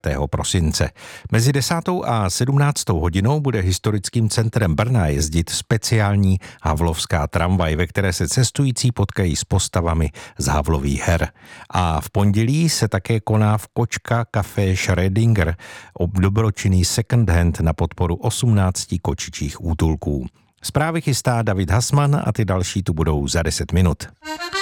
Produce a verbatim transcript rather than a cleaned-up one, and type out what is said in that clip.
prosince. Mezi desátou a sedmnáctou hodinou bude historickým centrem Brna jezdit speciální havlovská tramvaj, ve které se cestující potkají s postavami z Havlových her. A v pondělí se také koná v Kočka Café Schrödinger dobročinný second hand na podporu osmnácti kočičích útulků. Zprávy chystá David Hasman a ty další tu budou za deset minut.